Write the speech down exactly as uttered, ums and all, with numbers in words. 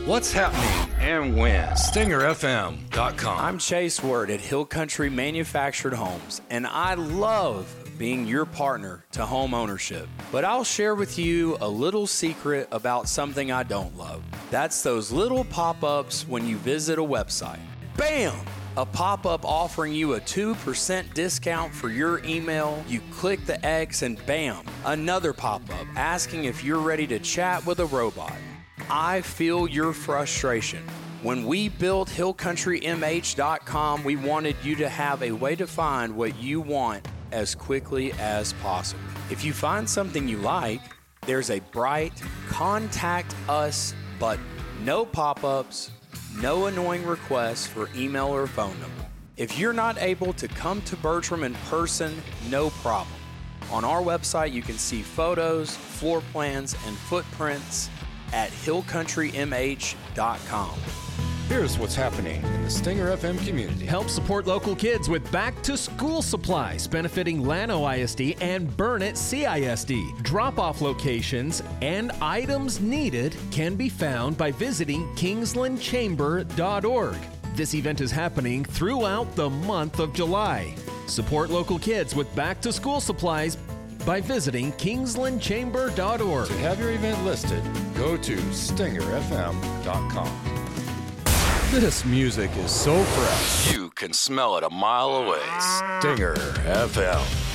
what's happening and when. Stinger F M dot com. I'm Chase Word at Hill Country Manufactured Homes, and I love being your partner to home ownership. But I'll share with you a little secret about something I don't love. That's those little pop-ups when you visit a website. Bam! A pop-up offering you a two percent discount for your email. You click the X and bam, another pop-up asking if you're ready to chat with a robot. I feel your frustration. When we built Hill Country M H dot com, we wanted you to have a way to find what you want as quickly as possible. If you find something you like, there's a bright Contact Us button. No pop-ups, no annoying requests for email or phone number. If you're not able to come to Bertram in person, no problem. On our website, you can see photos, floor plans, and footprints at Hill Country M H dot com. Here's what's happening in the Stinger F M community. Help support local kids with back-to-school supplies benefiting Llano I S D and Burnett C I S D. Drop-off locations and items needed can be found by visiting kingsland chamber dot org. This event is happening throughout the month of July. Support local kids with back-to-school supplies by visiting kingsland chamber dot org. To have your event listed, go to Stinger F M dot com. This music is so fresh, you can smell it a mile away. Stinger F M.